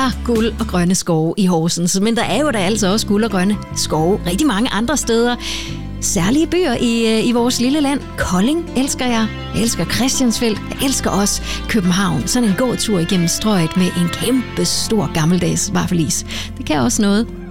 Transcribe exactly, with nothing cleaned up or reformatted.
er guld og grønne skove i Horsens, men der er jo da altså også guld og grønne skove rigtig mange andre steder. Særlige byer i, i vores lille land. Kolding elsker jeg. Jeg elsker Christiansfeld. Jeg elsker også København. Sådan en gåtur igennem strøget med en kæmpe stor gammeldags vaffelis. Det kan også noget.